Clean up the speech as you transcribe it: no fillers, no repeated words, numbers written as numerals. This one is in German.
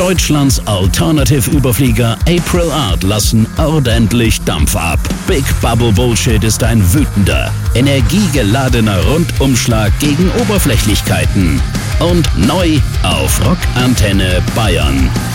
Deutschlands Alternative-Überflieger April Art lassen ordentlich Dampf ab. Big Bubble Bullshit ist ein wütender, energiegeladener Rundumschlag gegen Oberflächlichkeiten. Und neu auf Rockantenne Bayern.